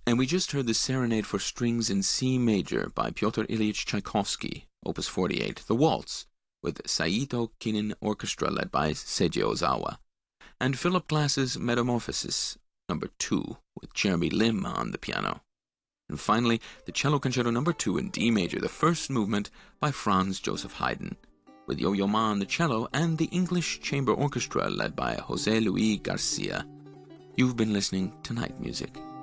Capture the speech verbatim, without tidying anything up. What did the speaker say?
And we just heard the Serenade for Strings in C Major by Pyotr Ilyich Tchaikovsky, Opus forty-eight, The Waltz, with Saito Kinin Orchestra led by Seiji Ozawa, and Philip Glass's Metamorphosis, number two, with Jeremy Lim on the piano. And finally, the Cello Concerto number two in D Major, the first movement by Franz Joseph Haydn, with Yo-Yo Ma on the cello and the English Chamber Orchestra led by José Luis Garcia. You've been listening to Night Music.